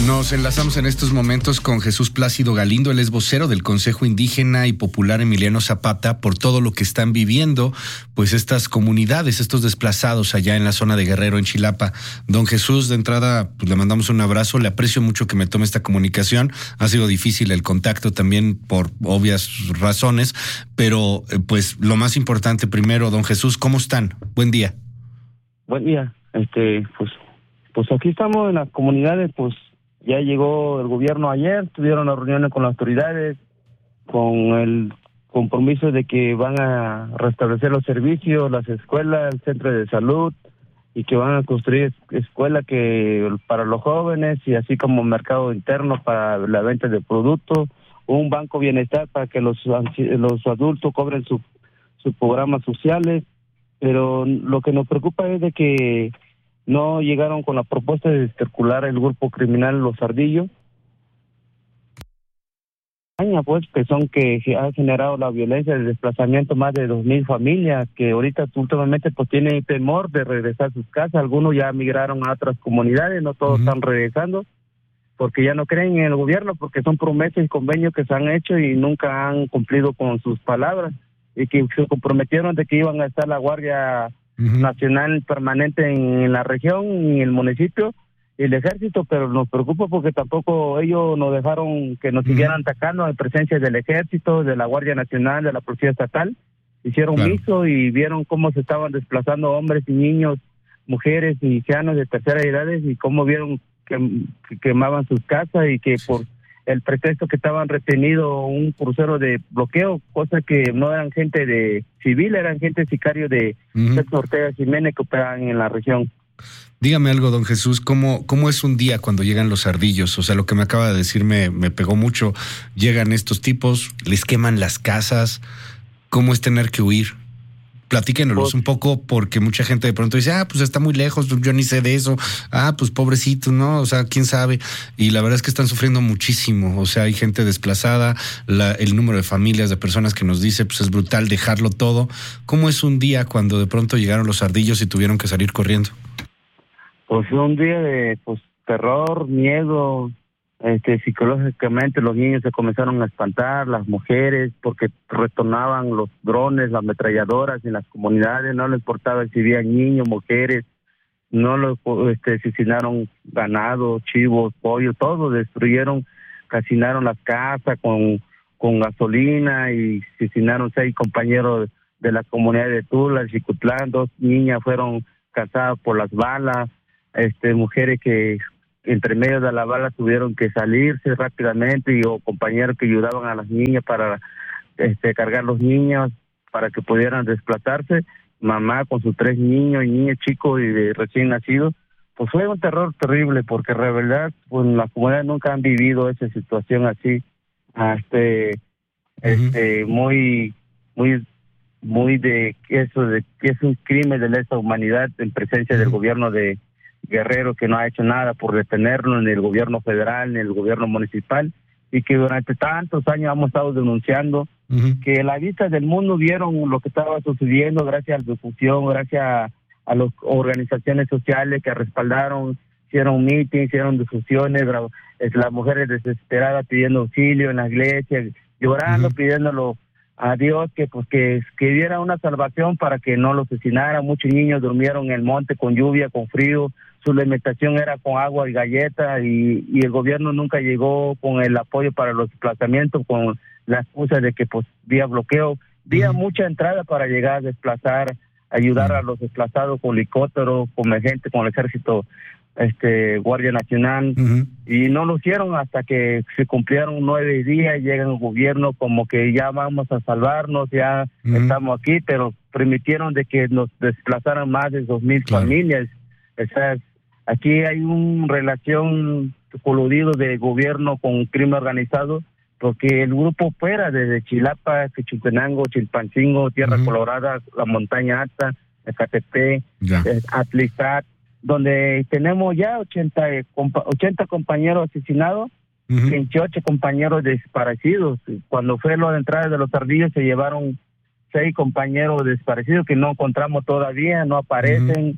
Nos enlazamos en estos momentos con Jesús Plácido Galindo. Él es vocero del Consejo Indígena y Popular Emiliano Zapata por todo lo que están viviendo pues estas comunidades, estos desplazados allá en la zona de Guerrero, en Chilapa. Don Jesús, de entrada pues le mandamos un abrazo, le aprecio mucho que me tome esta comunicación. Ha sido difícil el contacto también por obvias razones, pero pues lo más importante primero, don Jesús, ¿cómo están? Buen día. Buen día. Pues aquí estamos en las comunidades. Pues ya llegó el gobierno ayer, tuvieron las reuniones con las autoridades, con el compromiso de que van a restablecer los servicios, las escuelas, el centro de salud, y que van a construir escuela para los jóvenes, y así como mercado interno para la venta de productos, un banco bienestar para que los adultos cobren sus programas sociales. Pero lo que nos preocupa es de que no llegaron con la propuesta de circular el grupo criminal Los Ardillos, pues que ha generado la violencia, el desplazamiento más de 2,000 familias que ahorita últimamente pues tienen temor de regresar a sus casas. Algunos ya migraron a otras comunidades, no todos están regresando porque ya no creen en el gobierno, porque son promesas y convenios que se han hecho y nunca han cumplido con sus palabras, y que se comprometieron de que iban a estar la Guardia Nacional permanente en la región, en el municipio, y el ejército, pero nos preocupa porque tampoco ellos nos dejaron que nos siguieran atacando en presencia del ejército, de la Guardia Nacional, de la Policía Estatal. Hicieron miso y vieron cómo se estaban desplazando hombres y niños, mujeres y ancianos de tercera edad, y cómo vieron que quemaban sus casas, y que por el pretexto que estaban retenido un crucero de bloqueo, cosa que no eran gente de civil, eran gente sicario de César Ortega Jiménez que operaban en la región. Dígame algo, don Jesús, ¿cómo es un día cuando llegan los ardillos? O sea, lo que me acaba de decir me pegó mucho. Llegan estos tipos, les queman las casas. ¿Cómo es tener que huir? Platíquenos un poco, porque mucha gente de pronto dice, pues está muy lejos, yo ni sé de eso. Pues pobrecito, ¿no? O sea, quién sabe. Y la verdad es que están sufriendo muchísimo. O sea, hay gente desplazada, el número de familias, de personas que nos dice, pues es brutal dejarlo todo. ¿Cómo es un día cuando de pronto llegaron los ardillos y tuvieron que salir corriendo? Pues un día de terror, miedo. Psicológicamente los niños se comenzaron a espantar, las mujeres, porque retornaban los drones, las ametralladoras en las comunidades, no les importaba si había niños, mujeres, no los asesinaron ganado, chivos, pollo, todo destruyeron, calcinaron las casas con gasolina, y asesinaron 6 compañeros de la comunidad de Tula, Chicutlán. 2 niñas fueron cazadas por las balas, mujeres que entre medio de la bala tuvieron que salirse rápidamente, o compañeros que ayudaban a las niñas para cargar los niños para que pudieran desplazarse, mamá con sus 3 niños y niños chicos y de recién nacidos. Pues fue un terror terrible, porque la verdad pues las comunidades nunca han vivido esa situación así, muy de eso, de que es un crimen de lesa humanidad en presencia del gobierno de Guerrero, que no ha hecho nada por detenerlo, ni el gobierno federal, ni el gobierno municipal, y que durante tantos años hemos estado denunciando, que a la vista del mundo vieron lo que estaba sucediendo gracias a la difusión, gracias a las organizaciones sociales que respaldaron, hicieron mítines, hicieron difusiones, las mujeres desesperadas pidiendo auxilio en las iglesias, llorando, pidiéndolo a Dios que diera una salvación para que no lo asesinara. Muchos niños durmieron en el monte con lluvia, con frío, su alimentación era con agua y galletas, y el gobierno nunca llegó con el apoyo para los desplazamientos, con la excusa de que vía bloqueo, vía mucha entrada para llegar a desplazar, ayudar a los desplazados con helicópteros, con gente, con el ejército, Guardia Nacional, y no lo hicieron hasta que se cumplieron 9 días, llega el gobierno como que ya vamos a salvarnos, ya estamos aquí, pero permitieron de que nos desplazaran más de 2,000 familias. O sea, aquí hay una relación coludido de gobierno con crimen organizado, porque el grupo opera desde Chilapa, Quechutenango, Chilpancingo, Tierra Colorada, la Montaña Alta, Ecatepec, Atlixat, donde tenemos ya 80 compañeros asesinados, 28 compañeros desaparecidos. Cuando fue la entrada de los ardillos se llevaron 6 compañeros desaparecidos que no encontramos todavía, no aparecen.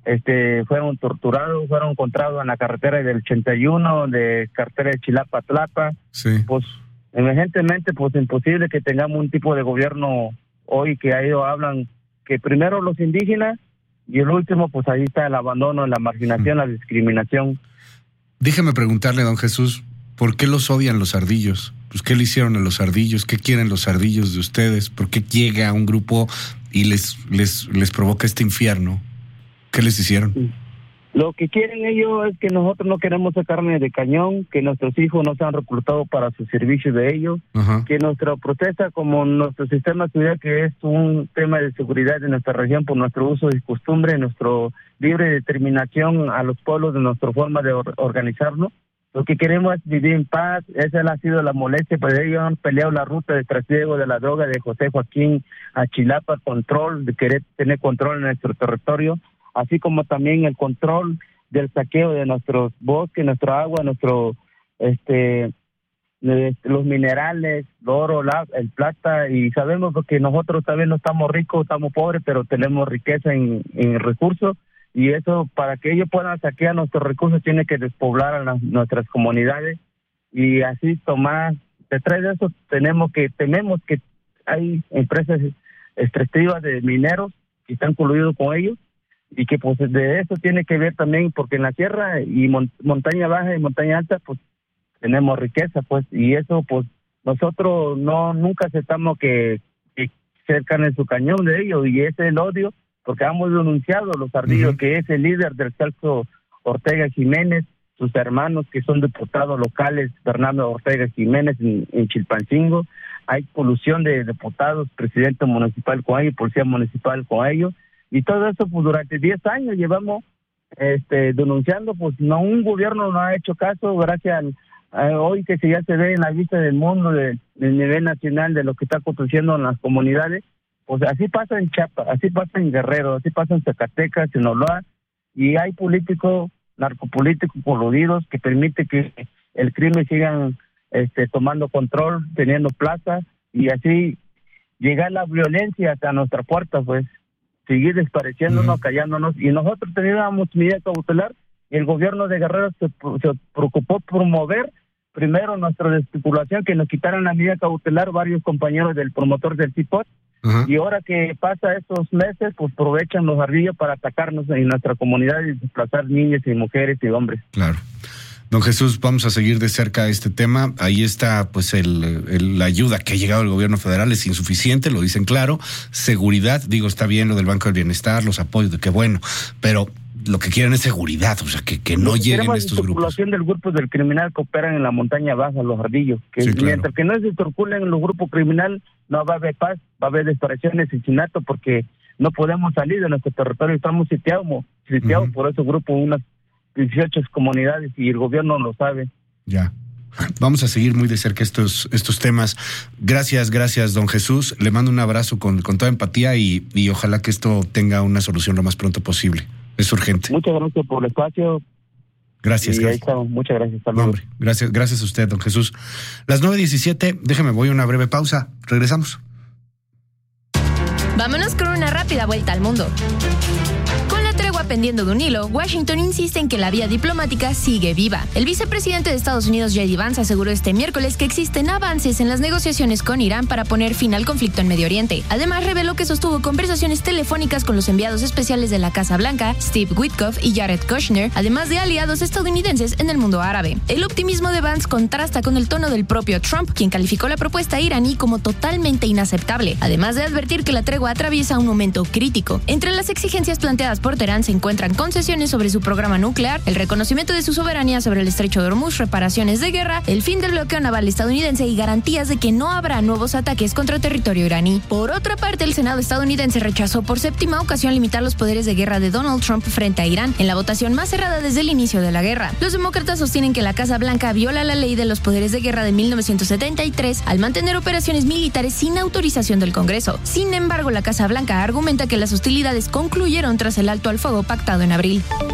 fueron torturados, fueron encontrados en la carretera del 81, de carretera de Chilapa a Tlapa. Sí. Pues emergentemente, pues imposible que tengamos un tipo de gobierno hoy que a ellos hablan que primero los indígenas y el último, pues ahí está el abandono, la marginación, la discriminación. Déjeme preguntarle, don Jesús, ¿por qué los odian los ardillos? Pues, ¿qué le hicieron a los ardillos? ¿Qué quieren los ardillos de ustedes? ¿Por qué llega un grupo y les provoca este infierno? ¿Qué les hicieron? Lo que quieren ellos es que nosotros no queremos ser carne de cañón, que nuestros hijos no sean reclutados para su servicio de ellos, que nuestra protesta, como nuestro sistema de seguridad, que es un tema de seguridad de nuestra región por nuestro uso y costumbre, nuestro libre determinación a los pueblos de nuestra forma de organizarnos. Lo que queremos es vivir en paz. Esa ha sido la molestia, pero ellos han peleado la ruta de trasiego de la droga de José Joaquín a Chilapa, control, de querer tener control en nuestro territorio, así como también el control del saqueo de nuestros bosques, nuestra agua, los minerales, el oro, el plata, y sabemos que nosotros también no estamos ricos, estamos pobres, pero tenemos riqueza en recursos, y eso, para que ellos puedan saquear nuestros recursos, tiene que despoblar a nuestras comunidades, y así tomar, detrás de eso tememos que hay empresas extractivas de mineros que están coludidos con ellos, y que pues de eso tiene que ver también, porque en la sierra y montaña baja y montaña alta, pues tenemos riqueza, pues, y eso, pues, nosotros nunca aceptamos que cercan en su cañón de ellos, y ese es el odio, porque hemos denunciado a los ardillos, que es el líder del Celso Ortega Jiménez, sus hermanos que son diputados locales, Fernando Ortega Jiménez en Chilpancingo, hay colusión de diputados, presidente municipal con ellos, policía municipal con ellos, y todo eso pues durante 10 años llevamos denunciando, pues no, un gobierno no ha hecho caso, gracias hoy que ya se ve en la vista del mundo, del nivel nacional, de lo que está aconteciendo en las comunidades. Pues así pasa en Chiapas, así pasa en Guerrero, así pasa en Zacatecas, en Sinaloa, y hay políticos, narcopolíticos coludidos que permiten que el crimen sigan tomando control, teniendo plaza, y así llegar la violencia hasta nuestra puerta, pues seguir desapareciéndonos, callándonos, y nosotros teníamos medida cautelar, y el gobierno de Guerrero se preocupó por promover primero nuestra desesperación, que nos quitaran la medida cautelar varios compañeros del promotor del CIPOT, y ahora que pasa estos meses, pues aprovechan los ardillos para atacarnos en nuestra comunidad y desplazar niñas y mujeres y hombres. Claro. Don Jesús, vamos a seguir de cerca este tema. Ahí está, pues, la ayuda que ha llegado el gobierno federal es insuficiente, lo dicen claro. Seguridad, digo, está bien lo del Banco del Bienestar, los apoyos, qué bueno, pero lo que quieren es seguridad, o sea, que no lleguen estos grupos. La circulación del grupo del criminal que operan en la montaña baja, los ardillos, que sí, mientras que no se circulen los grupos criminal, no va a haber paz, va a haber desaparición, asesinato, porque no podemos salir de nuestro territorio, estamos sitiados por esos grupos, unas 18 comunidades, y el gobierno lo sabe. Ya. Vamos a seguir muy de cerca estos temas. Gracias, don Jesús. Le mando un abrazo con toda empatía y ojalá que esto tenga una solución lo más pronto posible. Es urgente. Muchas gracias por el espacio. Gracias. Ahí estamos. Muchas gracias. Saludos. Hombre, gracias a usted, don Jesús. Las 9:17, déjeme, voy a una breve pausa. Regresamos. Vámonos con una rápida vuelta al mundo. Con la tregua pendiendo de un hilo, Washington insiste en que la vía diplomática sigue viva. El vicepresidente de Estados Unidos, J.D. Vance, aseguró este miércoles que existen avances en las negociaciones con Irán para poner fin al conflicto en Medio Oriente. Además, reveló que sostuvo conversaciones telefónicas con los enviados especiales de la Casa Blanca, Steve Witkoff y Jared Kushner, además de aliados estadounidenses en el mundo árabe. El optimismo de Vance contrasta con el tono del propio Trump, quien calificó la propuesta iraní como totalmente inaceptable, además de advertir que la tregua atraviesa un momento crítico. Entre las exigencias planteadas por Teherán se encuentran concesiones sobre su programa nuclear, el reconocimiento de su soberanía sobre el estrecho de Hormuz, reparaciones de guerra, el fin del bloqueo naval estadounidense y garantías de que no habrá nuevos ataques contra territorio iraní. Por otra parte, el Senado estadounidense rechazó por séptima ocasión limitar los poderes de guerra de Donald Trump frente a Irán, en la votación más cerrada desde el inicio de la guerra. Los demócratas sostienen que la Casa Blanca viola la ley de los poderes de guerra de 1973 al mantener operaciones militares sin autorización del Congreso. Sin embargo, la Casa Blanca argumenta que las hostilidades concluyeron tras el alto al fuego pactado en abril.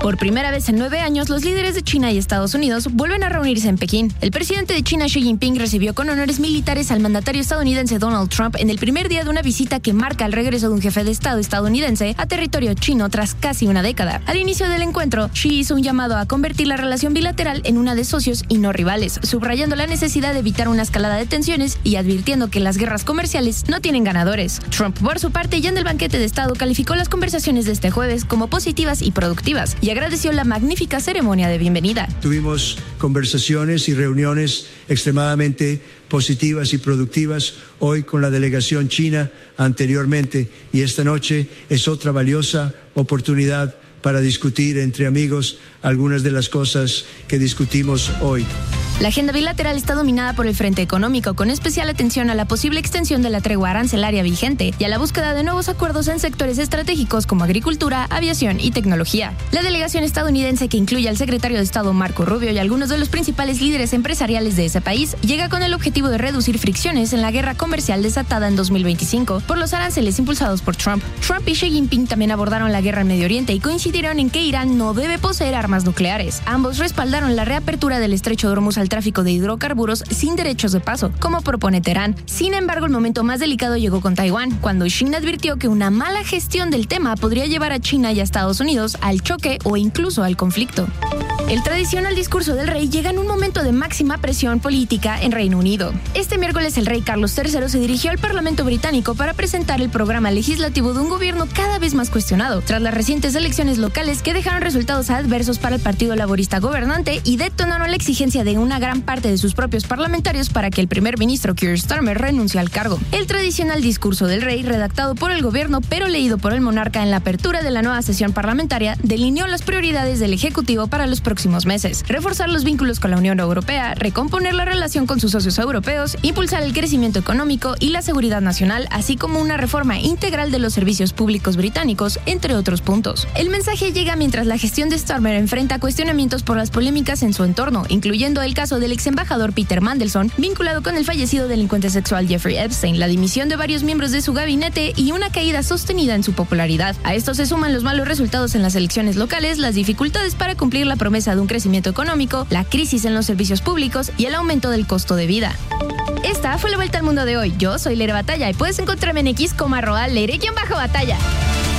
Por primera vez en 9 años, los líderes de China y Estados Unidos vuelven a reunirse en Pekín. El presidente de China, Xi Jinping, recibió con honores militares al mandatario estadounidense Donald Trump en el primer día de una visita que marca el regreso de un jefe de Estado estadounidense a territorio chino tras casi una década. Al inicio del encuentro, Xi hizo un llamado a convertir la relación bilateral en una de socios y no rivales, subrayando la necesidad de evitar una escalada de tensiones y advirtiendo que las guerras comerciales no tienen ganadores. Trump, por su parte, ya en el banquete de Estado, calificó las conversaciones de este jueves como positivas y productivas y agradeció la magnífica ceremonia de bienvenida. Tuvimos conversaciones y reuniones extremadamente positivas y productivas hoy con la delegación china anteriormente, y esta noche es otra valiosa oportunidad para discutir entre amigos algunas de las cosas que discutimos hoy. La agenda bilateral está dominada por el frente económico, con especial atención a la posible extensión de la tregua arancelaria vigente y a la búsqueda de nuevos acuerdos en sectores estratégicos como agricultura, aviación y tecnología. La delegación estadounidense, que incluye al secretario de Estado Marco Rubio y algunos de los principales líderes empresariales de ese país, llega con el objetivo de reducir fricciones en la guerra comercial desatada en 2025 por los aranceles impulsados por Trump. Trump y Xi Jinping también abordaron la guerra en Medio Oriente y coincidieron en que Irán no debe poseer armas nucleares. Ambos respaldaron la reapertura del estrecho de Hormuz al tráfico de hidrocarburos sin derechos de paso, como propone Teherán. Sin embargo, el momento más delicado llegó con Taiwán, cuando Xi advirtió que una mala gestión del tema podría llevar a China y a Estados Unidos al choque o incluso al conflicto. El tradicional discurso del rey llega en un momento de máxima presión política en Reino Unido. Este miércoles el rey Carlos III se dirigió al Parlamento británico para presentar el programa legislativo de un gobierno cada vez más cuestionado, tras las recientes elecciones locales que dejaron resultados adversos para el Partido Laborista gobernante y detonaron la exigencia de una gran parte de sus propios parlamentarios para que el primer ministro Keir Starmer renuncie al cargo. El tradicional discurso del rey, redactado por el gobierno pero leído por el monarca en la apertura de la nueva sesión parlamentaria, delineó las prioridades del Ejecutivo para los próximos meses: reforzar los vínculos con la Unión Europea, recomponer la relación con sus socios europeos, impulsar el crecimiento económico y la seguridad nacional, así como una reforma integral de los servicios públicos británicos, entre otros puntos. El mensaje llega mientras la gestión de Starmer enfrenta cuestionamientos por las polémicas en su entorno, incluyendo el caso del ex embajador Peter Mandelson, vinculado con el fallecido delincuente sexual Jeffrey Epstein, la dimisión de varios miembros de su gabinete y una caída sostenida en su popularidad. A esto se suman los malos resultados en las elecciones locales, las dificultades para cumplir la promesa de un crecimiento económico, la crisis en los servicios públicos y el aumento del costo de vida. Esta fue la Vuelta al Mundo de hoy. Yo soy Leire Batalla y puedes encontrarme en X como @Leire_Batalla.